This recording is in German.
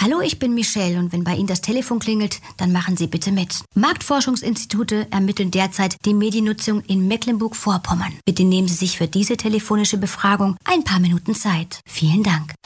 Hallo, ich bin Michelle und wenn bei Ihnen das Telefon klingelt, dann machen Sie bitte mit. Marktforschungsinstitute ermitteln derzeit die Mediennutzung in Mecklenburg-Vorpommern. Bitte nehmen Sie sich für diese telefonische Befragung ein paar Minuten Zeit. Vielen Dank.